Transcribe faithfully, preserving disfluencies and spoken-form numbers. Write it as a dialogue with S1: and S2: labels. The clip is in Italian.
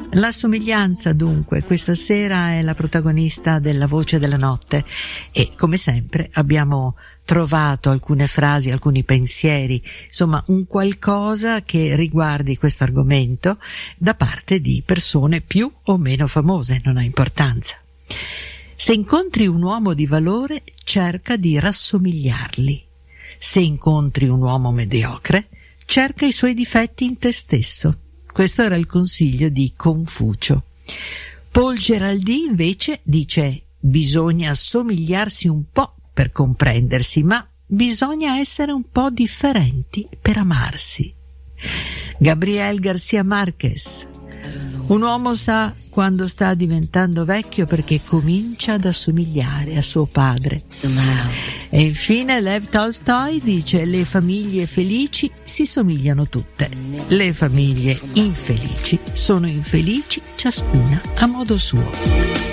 S1: La somiglianza, dunque, questa sera è la protagonista della Voce della Notte e, come sempre, abbiamo trovato alcune frasi, alcuni pensieri, insomma un qualcosa che riguardi questo argomento da parte di persone più o meno famose, non ha importanza. Se incontri un uomo di valore, cerca di rassomigliargli. Se incontri un uomo mediocre, cerca i suoi difetti in te stesso. Questo era il consiglio di Confucio. Paul Géraldy invece dice: bisogna somigliarsi un po' per comprendersi, ma bisogna essere un po' differenti per amarsi. Gabriel García Márquez: un uomo sa quando sta diventando vecchio perché comincia ad assomigliare a suo padre. E infine Lev Tolstoi dice: le famiglie felici si somigliano tutte, le famiglie infelici sono infelici ciascuna a modo suo.